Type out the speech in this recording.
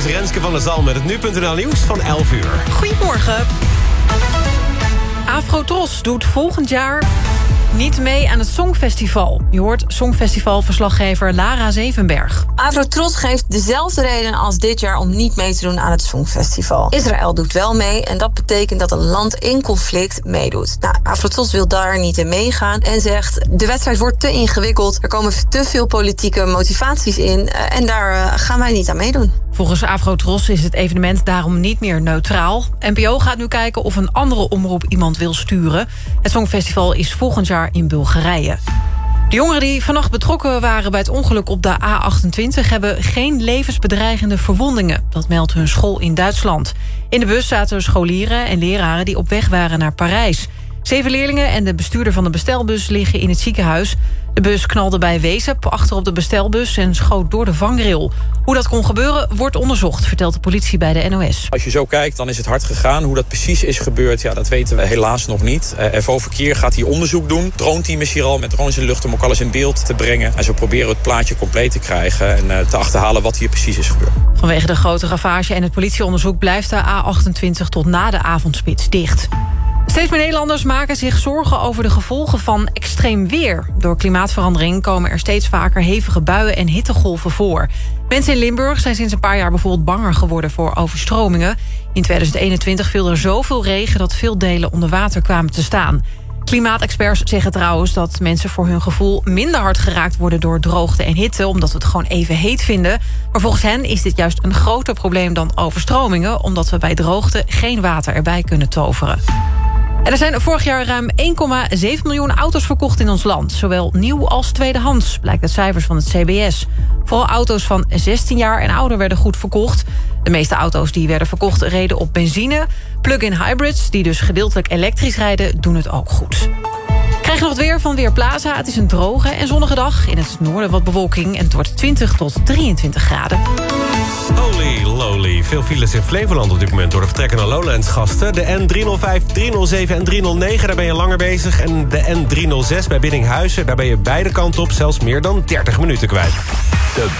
is Renske van der Zalm met het Nu.nl nieuws van 11 uur. Goedemorgen. Afrotros doet volgend jaar niet mee aan het Songfestival. Je hoort Songfestivalverslaggever Lara Zevenberg. Afrotros geeft dezelfde reden als dit jaar om niet mee te doen aan het Songfestival. Israël doet wel mee en dat betekent dat een land in conflict meedoet. Afrotros wil daar niet in meegaan en zegt de wedstrijd wordt te ingewikkeld. Er komen te veel politieke motivaties in en daar gaan wij niet aan meedoen. Volgens Afrotros is het evenement daarom niet meer neutraal. NPO gaat nu kijken of een andere omroep iemand wil sturen. Het Songfestival is volgend jaar in Bulgarije. De jongeren die vannacht betrokken waren bij het ongeluk op de A28... hebben geen levensbedreigende verwondingen. Dat meldt hun school in Duitsland. In de bus zaten scholieren en leraren die op weg waren naar Parijs. 7 leerlingen en de bestuurder van de bestelbus liggen in het ziekenhuis. De bus knalde bij Wezep achter op de bestelbus en schoot door de vangrail. Hoe dat kon gebeuren wordt onderzocht, vertelt de politie bij de NOS. Als je zo kijkt, dan is het hard gegaan. Hoe dat precies is gebeurd, ja, dat weten we helaas nog niet. FO Verkeer gaat hier onderzoek doen. Het droneteam is hier al met drones in de lucht om ook alles in beeld te brengen. En zo proberen we het plaatje compleet te krijgen en te achterhalen wat hier precies is gebeurd. Vanwege de grote ravage en het politieonderzoek blijft de A28 tot na de avondspits dicht. Steeds meer Nederlanders maken zich zorgen over de gevolgen van extreem weer. Door klimaatverandering komen er steeds vaker hevige buien en hittegolven voor. Mensen in Limburg zijn sinds een paar jaar bijvoorbeeld banger geworden voor overstromingen. In 2021 viel er zoveel regen dat veel delen onder water kwamen te staan. Klimaatexperts zeggen trouwens dat mensen voor hun gevoel minder hard geraakt worden door droogte en hitte, omdat we het gewoon even heet vinden. Maar volgens hen is dit juist een groter probleem dan overstromingen, omdat we bij droogte geen water erbij kunnen toveren. En er zijn vorig jaar ruim 1,7 miljoen auto's verkocht in ons land. Zowel nieuw als tweedehands, blijkt uit cijfers van het CBS. Vooral auto's van 16 jaar en ouder werden goed verkocht. De meeste auto's die werden verkocht reden op benzine. Plug-in hybrids, die dus gedeeltelijk elektrisch rijden, doen het ook goed. Krijg je nog het weer van Weerplaza. Het is een droge en zonnige dag. In het noorden wat bewolking en het wordt 20 tot 23 graden. Holy lowly. Veel files in Flevoland op dit moment door de vertrekkende Lowlands-gasten. De N305, 307 en 309, daar ben je langer bezig. En de N306 bij Biddinghuizen, daar ben je beide kanten op zelfs meer dan 30 minuten kwijt. De